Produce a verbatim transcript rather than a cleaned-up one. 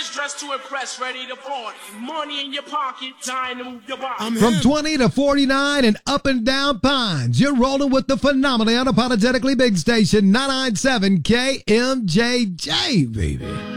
fresh, dressed to impress, ready to party. Money in your pocket, time to move your body. I'm From him. twenty to forty-nine and up and down Pines, you're rolling with the phenomenally unapologetically big station, nine ninety-seven K M J J, baby.